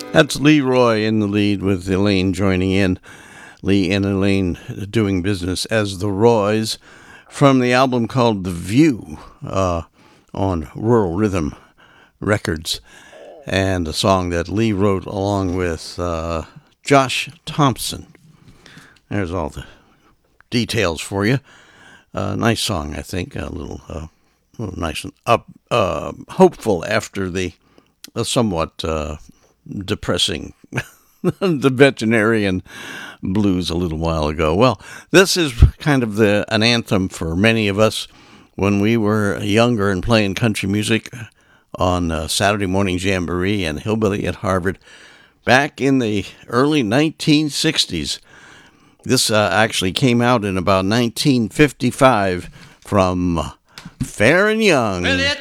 That's Leroy in the lead with Elaine joining in. Lee and Elaine doing business as the Roys from the album called The View on Rural Rhythm Records, and a song that Lee wrote along with Josh Thompson. There's all the details for you. Nice song, I think. A little nice and up, hopeful after the somewhat depressing the veterinarian blues a little while ago. Well, this is kind of an anthem for many of us when we were younger and playing country music on Saturday Morning Jamboree and Hillbilly at Harvard back in the early 1960s. This actually came out in about 1955 from Fair and Young.